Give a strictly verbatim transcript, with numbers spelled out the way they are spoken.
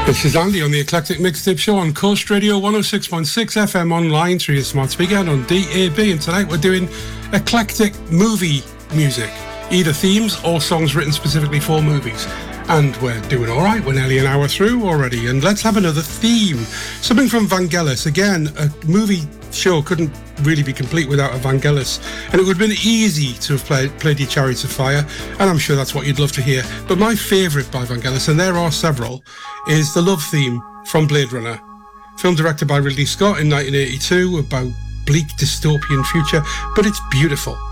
This is Andy on the Eclectic Mixtape Show on Coast Radio one oh six point six F M online through your smart speaker and on D A B. And tonight we're doing eclectic movie music, either themes or songs written specifically for movies. And we're doing all right. We're nearly an hour through already. And let's have another theme. Something from Vangelis. Again, a movie show couldn't really be complete without a Vangelis. And it would have been easy to have played, played your Chariots of Fire. And I'm sure that's what you'd love to hear. But my favourite by Vangelis, and there are several, is the love theme from Blade Runner. Film directed by Ridley Scott in nineteen eighty-two about bleak dystopian future. But it's beautiful.